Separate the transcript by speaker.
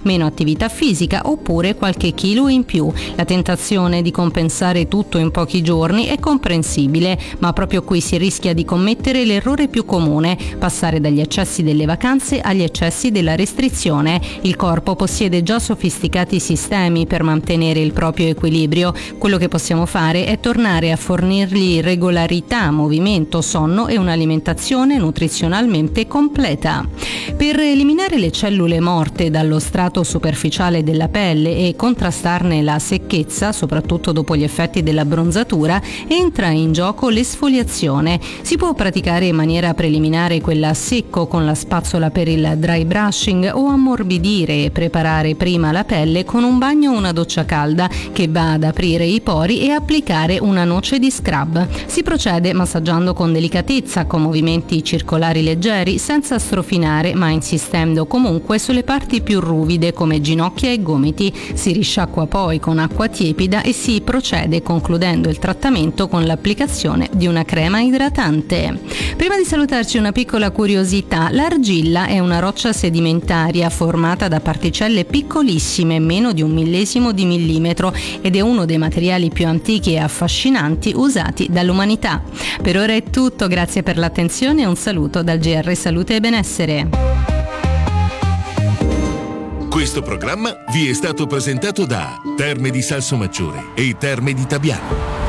Speaker 1: meno attività fisica oppure qualche chilo in più. La tentazione di compensare tutto in pochi giorni è comprensibile, ma proprio qui si rischia di commettere l'errore più comune: passare dagli eccessi delle vacanze agli eccessi della restrizione. Il corpo possiede già sofisticati sistemi per mantenere il proprio equilibrio. Quello che possiamo fare è tornare a fornirgli regolarità, movimento, sonno e un'alimentazione nutrizionalmente completa. Per eliminare le cellule morte dallo strato superficiale della pelle e contrastarne la secchezza, soprattutto dopo gli effetti della bronzatura, entra in gioco l'esfoliazione. Si può praticare in maniera preliminare quella a secco con la spazzola per il dry brushing o ammorbidire e preparare prima la pelle con un bagno o una doccia calda che va ad aprire i pori e applicare una noce di scrub. Si procede massaggiando con delicatezza, con movimenti circolari leggeri, senza strofinare ma insistendo comunque sulle parti più ruvide come ginocchia e gomiti. Si risciacqua poi con acqua tiepida e si procede concludendo il trattamento con l'applicazione di una crema idratante. Prima di salutarci una piccola curiosità: l'argilla è una roccia sedimentaria formata da particelle piccolissime, meno di 1/1000 di millimetro, ed è uno dei materiali più antichi e affascinanti usati dall'umanità. Per ora è tutto, grazie per l'attenzione e un saluto dal GR Salute e Benessere.
Speaker 2: Questo programma vi è stato presentato da Terme di Salsomaggiore e Terme di Tabiano.